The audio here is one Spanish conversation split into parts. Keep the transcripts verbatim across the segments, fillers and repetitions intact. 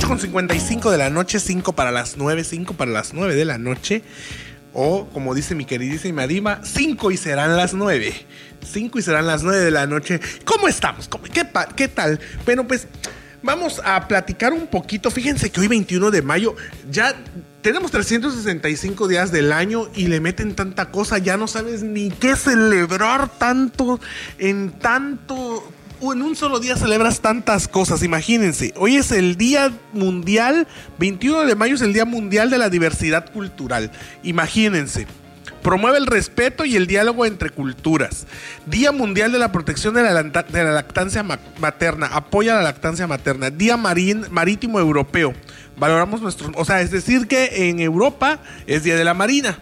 ocho con cincuenta y cinco de la noche, cinco para las nueve, cinco para las nueve de la noche. O, como dice mi queridísima Dima, cinco y serán las nueve. cinco y serán las nueve de la noche. ¿Cómo estamos? ¿Cómo? ¿Qué, ¿Qué tal? Bueno, pues vamos a platicar un poquito. Fíjense que hoy veintiuno de mayo ya tenemos trescientos sesenta y cinco días del año y le meten tanta cosa. Ya no sabes ni qué celebrar tanto en tanto... En un solo día celebras tantas cosas, imagínense. Hoy es el Día Mundial, veintiuno de mayo es el Día Mundial de la Diversidad Cultural. Imagínense. Promueve el respeto y el diálogo entre culturas. Día Mundial de la Protección de la, de la Lactancia Materna. Apoya la lactancia materna. Día Marín, Marítimo Europeo. Valoramos nuestros... O sea, es decir que en Europa es Día de la Marina.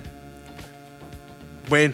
Bueno.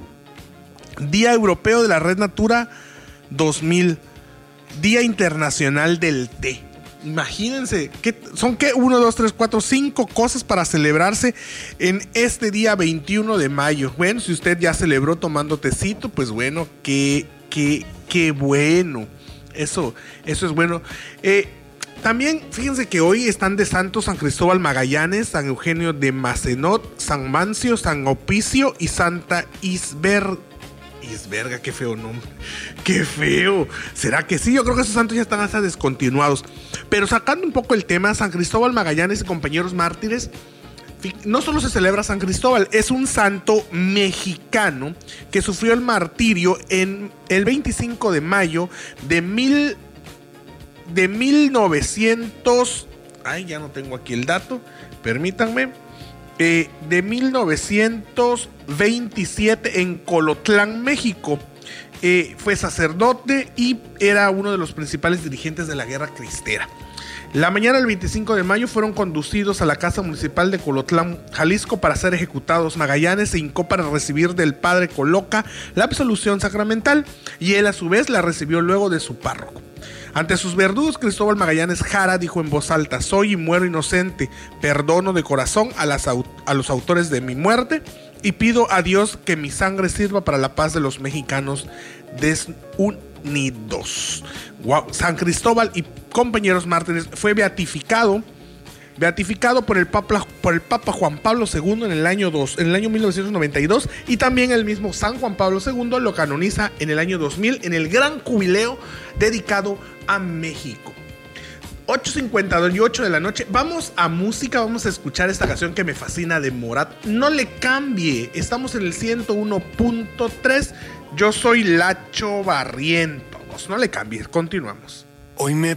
Día Europeo de la Red Natura dos mil, Día Internacional del Té. Imagínense, ¿qué, son qué? uno, dos, tres, cuatro, cinco cosas para celebrarse en este día veintiuno de mayo. Bueno, si usted ya celebró tomando tecito, pues bueno, qué, qué, qué bueno. Eso, eso es bueno. Eh, también, fíjense que hoy están de santos San Cristóbal Magallanes, San Eugenio de Macenot, San Mancio, San Hopicio y Santa Isber. Isberga, qué feo nombre. Qué feo. ¿Será que sí? Yo creo que esos santos ya están hasta descontinuados. Pero sacando un poco el tema, San Cristóbal Magallanes y compañeros mártires, no solo se celebra San Cristóbal, es un santo mexicano que sufrió el martirio en el veinticinco de mayo de mil de mil novecientos. Ay, ya no tengo aquí el dato. Permítanme. Eh, de mil novecientos veintisiete en Colotlán, México. Eh, fue sacerdote y era uno de los principales dirigentes de la Guerra Cristera. La mañana del veinticinco de mayo fueron conducidos a la Casa Municipal de Colotlán, Jalisco, para ser ejecutados. Magallanes se hincó para recibir del padre Coloca la absolución sacramental y él a su vez la recibió luego de su párroco. Ante sus verdugos, Cristóbal Magallanes Jara dijo en voz alta: soy y muero inocente, perdono de corazón a, las, a los autores de mi muerte y pido a Dios que mi sangre sirva para la paz de los mexicanos desunidos. Wow. San Cristóbal y compañeros mártires fue beatificado beatificado por el Papa, por el Papa Juan Pablo segundo en el año dos, en el año mil novecientos noventa y dos, y también el mismo San Juan Pablo segundo lo canoniza en el año dos mil en el gran jubileo dedicado a México. ocho cincuenta y ocho de la noche. Vamos a música, vamos a escuchar esta canción que me fascina de Morat. No le cambie. Estamos en el ciento uno punto tres. Yo soy Lacho Barrientos. No le cambie. Continuamos. Hoy me